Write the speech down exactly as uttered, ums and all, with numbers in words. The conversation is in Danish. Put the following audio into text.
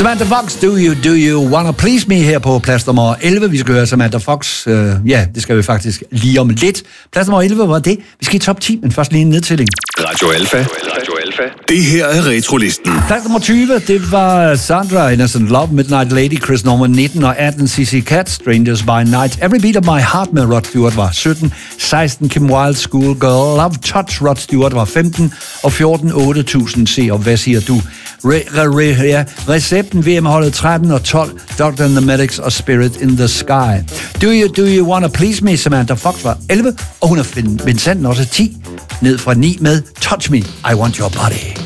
Samantha Fox, Do You, Do You Wanna Please Me her på plads nummer elleve. Vi skal høre Samantha Fox. Uh, ja, det skal vi faktisk lige om lidt. Plads nummer elleve var det. Vi skal i top ti, men først lige en nedtælling. Radio Alpha. Radio Alpha. Det her er Retrolisten. Plads nummer tyve, det var Sandra, Innocent Love, Midnight Lady, Chris Norman nitten og atten, C C Cat, Strangers by Night. Every Beat of My Heart med Rod Stewart var sytten, seksten, Kim Wilde, Schoolgirl, Love Touch, Rod Stewart var femten, og fjorten, otte tusind C, og hvad siger du? Re- re- re- ja. Recepten, V M-holdet tretten og tolv, Doctor and the Medics og Spirit in the Sky. Do You, Do You Wanna Please Me, Samantha Fox var elleve, og hun er Vincent også ti, ned fra ni med Touch Me, I Want Your Body.